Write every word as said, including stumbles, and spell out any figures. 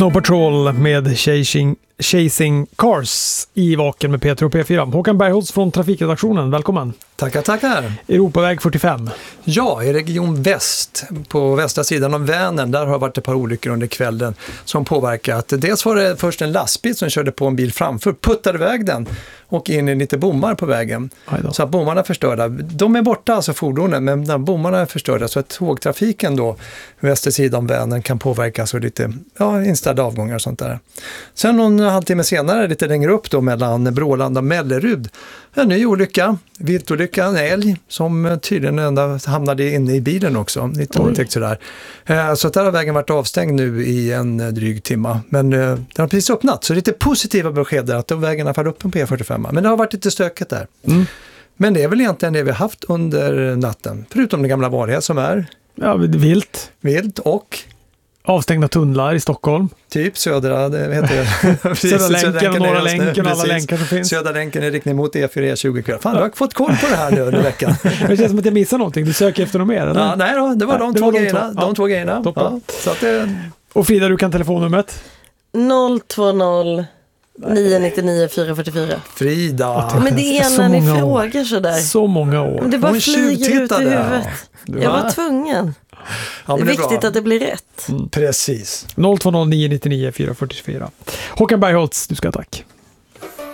Snow Patrol med Chasing, Chasing Cars i Vaken med Peter och P fyra. Håkan Bergholtz från trafikredaktionen, välkommen. Tackar, tackar. Europaväg fyrtiofem. Ja, i region väst, på västra sidan av Vänern, där har varit ett par olyckor under kvällen som påverkat. Dels var det först en lastbil som körde på en bil framför, puttade iväg den och in i lite bommar på vägen. Så att bommarna är förstörda. De är borta, alltså fordonen, men när bommarna är förstörda så att tågtrafiken då, väster sidan av Vänern, kan påverkas och lite ja, inställda avgångar och sånt där. Sen någon halvtimme senare, lite längre upp då, mellan Brålanda och Mellerud, en ny olycka, viltolycka, en älg som tydligen ända hamnade inne i bilen också, lite otäckt sådär. Så att där har vägen varit avstängd nu i en dryg timma, men den har precis öppnat, så lite positiva besked där att vägen har fallit upp på P fyrtiofem, men det har varit lite stökigt där. Mm. Men det är väl egentligen det vi har haft under natten, förutom det gamla vanliga som är ja, vilt. Vilt och avstängda tunnlar i Stockholm. Typ södra, det heter det. Södra länken och norra länken och alla länkar som finns. Södra länken är riktning mot E fyra E tjugo kväll. Fan, du har fått koll på det här nu under veckan. Det känns som att jag missar någonting. Du söker efter något mer, eller? Ja, nej då, det var ja, de, det två var de grejerna. Två. De ja. två grejerna. Ja, så att det... Och Frida, du kan telefonnumret? noll två noll nio nio nio fyra fyra fyra. Frida. Men det är när ni frågar sådär. Så många år. Men det bara flyger ut i huvudet. Ja. Jag var tvungen. Ja, det är viktigt bra. Att det blir rätt. Mm. Precis. noll två noll nio nio nio fyra fyra fyra. Håkan Bergholtz, du ska ha tack.